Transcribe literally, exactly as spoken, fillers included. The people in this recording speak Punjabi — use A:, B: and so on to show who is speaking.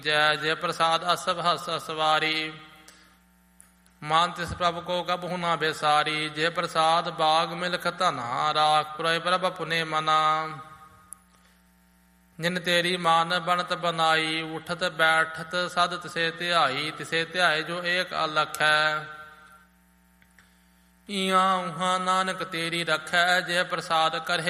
A: ਜੈ ਜੈ ਪ੍ਰਸਾਦ ਅਸਭ ਹਸ ਅਸਵਾਰੀ। ਮਨ ਤਿਸ ਪ੍ਰਭ ਕੋ ਕਬਹੁ ਨਾ ਬੇਸਾਰੀ। ਜੇ ਪ੍ਰਸਾਦ ਬਾਗ ਮਿਲਖ ਧਨਾ ਰਾਖ ਪੁਰੈ ਪ੍ਰਭ ਪੁਨੇ ਮਨਾ। ਜਿਨ ਤੇਰੀ ਮਾਨ ਬਣਤ ਬਨਾਈ ਉਠਤ ਬੈਠਤ ਸਦ ਤਿਸੇ ਧਿਆਈ। ਤਿਸੇ ਧਿਆਏ ਜੋ ਏਕ ਅਲਖ ਹੈ ਇਹਾਂ ਉਹਾਂ ਨਾਨਕ ਤੇਰੀ ਰਖੈ। ਜੇ ਪ੍ਰਸਾਦ ਕਰਹਿ